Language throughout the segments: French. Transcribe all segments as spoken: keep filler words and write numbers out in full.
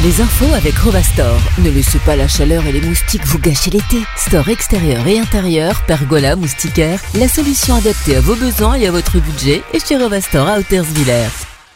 Les infos avec Rovastore. Ne laissez pas la chaleur et les moustiques vous gâcher l'été. Store extérieur et intérieur, pergola, moustiquaire, la solution adaptée à vos besoins et à votre budget est chez Rovastore à Hauterswiller.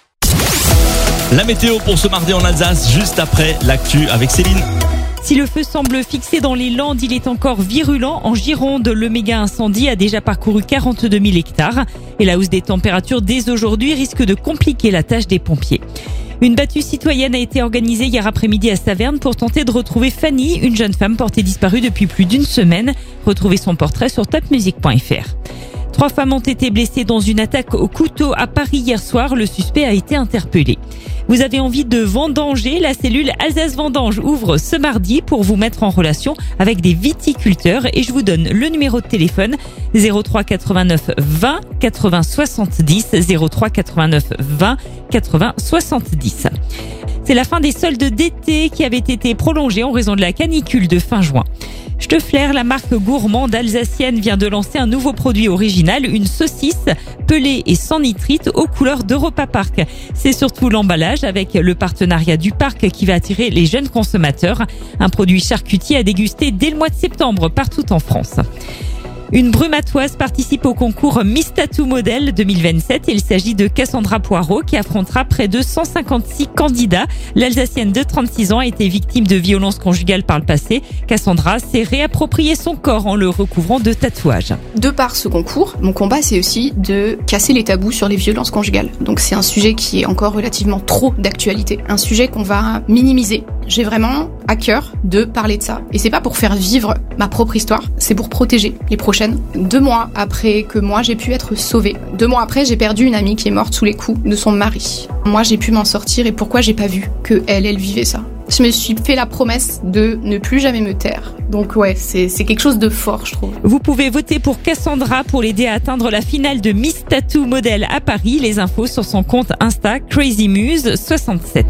La météo pour ce mardi en Alsace, juste après l'actu avec Céline. Si le feu semble fixé dans les Landes, il est encore virulent. En Gironde, le méga incendie a déjà parcouru quarante-deux mille hectares. Et la hausse des températures dès aujourd'hui risque de compliquer la tâche des pompiers. Une battue citoyenne a été organisée hier après-midi à Saverne pour tenter de retrouver Fanny, une jeune femme portée disparue depuis plus d'une semaine. Retrouvez son portrait sur top music point f r. Trois femmes ont été blessées dans une attaque au couteau à Paris hier soir. Le suspect a été interpellé. Vous avez envie de vendanger? La cellule Alsace Vendange ouvre ce mardi pour vous mettre en relation avec des viticulteurs et je vous donne le numéro de téléphone zéro trois quatre-vingt-neuf vingt quatre-vingts soixante-dix zéro trois quatre-vingt-neuf vingt quatre-vingts soixante-dix. C'est la fin des soldes d'été qui avaient été prolongés en raison de la canicule de fin juin. Steffler, la marque gourmande alsacienne, vient de lancer un nouveau produit original, une saucisse pelée et sans nitrite aux couleurs d'Europa Park. C'est surtout l'emballage avec le partenariat du parc qui va attirer les jeunes consommateurs. Un produit charcutier à déguster dès le mois de septembre partout en France. Une brumatoise participe au concours Miss Tattoo Model deux mille vingt-sept. Il s'agit de Cassandra Poirot qui affrontera près de cent cinquante-six candidats. L'Alsacienne de trente-six ans a été victime de violences conjugales par le passé. Cassandra s'est réapproprié son corps en le recouvrant de tatouages. De par ce concours, mon combat c'est aussi de casser les tabous sur les violences conjugales. Donc c'est un sujet qui est encore relativement trop d'actualité. Un sujet qu'on va minimiser. J'ai vraiment à cœur de parler de ça. Et c'est pas pour faire vivre ma propre histoire, c'est pour protéger les prochaines. Deux mois après que moi j'ai pu être sauvée, deux mois après j'ai perdu une amie qui est morte sous les coups de son mari. Moi j'ai pu m'en sortir et pourquoi j'ai pas vu que elle, elle vivait ça? Je me suis fait la promesse de ne plus jamais me taire. Donc ouais, c'est, c'est quelque chose de fort, je trouve. Vous pouvez voter pour Cassandra pour l'aider à atteindre la finale de Miss Tattoo Model à Paris. Les infos sur son compte Insta crazymuse soixante-sept.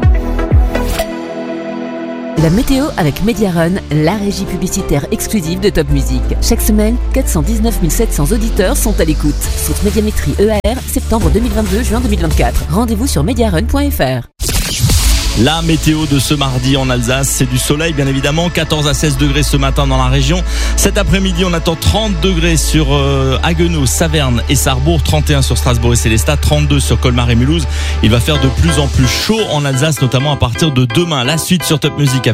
La météo avec Mediarun, la régie publicitaire exclusive de Top Music. Chaque semaine, quatre cent dix-neuf mille sept cents auditeurs sont à l'écoute. Sauf Médiamétrie E A R, septembre deux mille vingt-deux, juin deux mille vingt-quatre. Rendez-vous sur mediarun point f r. La météo de ce mardi en Alsace, c'est du soleil bien évidemment, quatorze à seize degrés ce matin dans la région. Cet après-midi, on attend trente degrés sur euh, Haguenau, Saverne et Sarrebourg, trente et un sur Strasbourg et Sélestat, trente-deux sur Colmar et Mulhouse. Il va faire de plus en plus chaud en Alsace, notamment à partir de demain. La suite sur Top Music avec